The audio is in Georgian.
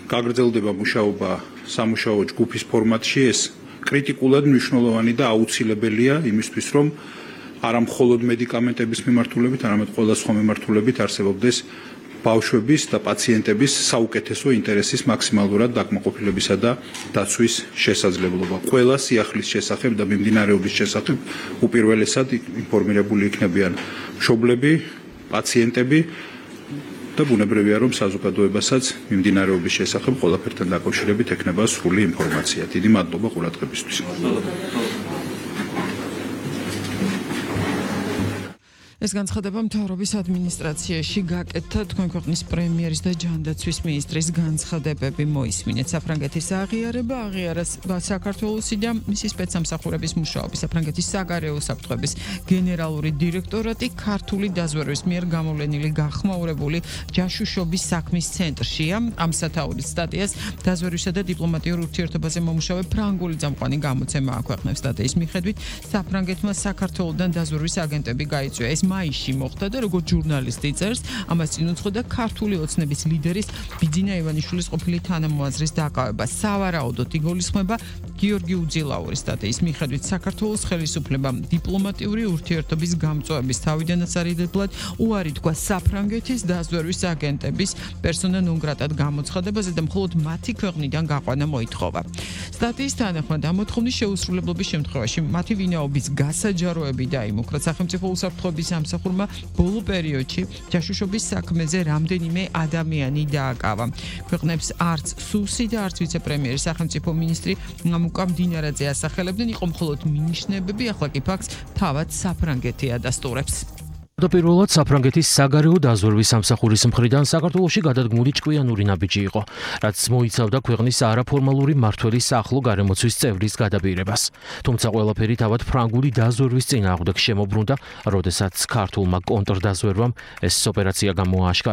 გაგრძელდება მუშაობა სამუშაო ჯგუფის ფორმატში, ეს კრიტიკულად მნიშვნელოვანი და აუცილებელია იმისთვის, რომ არა მხოლოდ მედიკამენტების მიმართულებით, არამედ ყველა სხვა მიმართულებით არსებობდეს ბავშვების და პაციენტების საუკეთესო ინტერესის მაქსიმალურად დაკმაყოფილებისა და დაცვის შესაძლებლობა. ყველა სიახლის შესახებ და მიმდინარეობის შესახებ უპირველესად ინფორმირებული იქნებიან მშობლები, პაციენტები და ბუნებრივია, რომ საზოგადოებასაც მიმდინარეობის შესახებ ყველაფერთან დაკავშირებით ექნება სრული ინფორმაცია. დიდი მადლობა ყურადღებისთვის. ეს განცხადება მთავრობის ადმინისტრაციაში გაკეთდა თქვენ ქვეყნის პრემიერის და ჯანდაცვის მინისტრის განცხადებები მოისმინეთ. საფრანგეთის აღიარება საქართველოსი და მისი სპეცსამსახურების მუშაობის საფრანგეთის საგარეო საფრთხების გენერალური დირექტორატი ქართული დაზვერვის მიერ გამოვლენილი გახმაურებული ჯაშუშობის საქმის ცენტრშია. ამ სათაურის სტატიას დაზვერვისა და დიპლომატიურ ურთიერთობაზე მომუშავე ფრანგული წამყვანი გამოცემა აქვეყნებს. სტატიის მიხედვით საფრანგეთმა საქართველოდან დაზვერვის აგენტები გაიწვია. ეს მაისში მოხდა და როგორც ჟურნალისტი წერს, ამას წინ უძღოდა ქართული ოცნების ლიდერის ბიძინა ივანიშვილის ყოფილი თანამოაზრის დაკავება. სავარაუდოდ იგულისხმება გიორგი უძილაურის სტატიის მიხედვით საქართველოს ხელისუფლებამ დიპლომატიური ურთიერთობის გამწვავების თავიდანაც არიდებლად უარი თქვა საფრანგეთის დაზვერვის აგენტების პერსონა ნონ გრატად გამოცხადებაზე და მხოლოდ მათი ქვეყნიდან გაყვანა მოითხოვა. სტატიის თანახმად ამ მოთხოვნის შეუსრულებლობის შემთხვევაში მათი ვინაობის გასაჯაროები დაიმუქრა. სახელმწიფო უსაფრთხოების სამსახურმა ბოლო პერიოდში ჯაშუშობის საქმეზე რამდენიმე ადამიანი დააკავა. ქვეყნებს არც სუსი და არც ვიცე-პრემიერი სახელმწიფო მინისტრი მამუკა მდინარაძე ასახელებდნენ, იყო მხოლოდ მინიშნებები, ახლა კი ფაქტს თავად საფრანგეთი ადასტურებს. Პირველად საფრანგეთის საგარეო დაზვერვის სამსახურის მხრიდან საქართველოში გადადგმული ჭკვიანური ნაბიჯი იყო, რაც მოიცავდა ქვეყნის არაფორმალური მმართველის ახლო გარემოცვის წევრის გადაბირებას. თუმცა ყველაფერი თავად ფრანგული დაზვერვის წინააღმდეგ შემოbrunდა, როდესაც ქართულმა კონტრდაზვერვამ ეს ოპერაცია გამოააშკარა.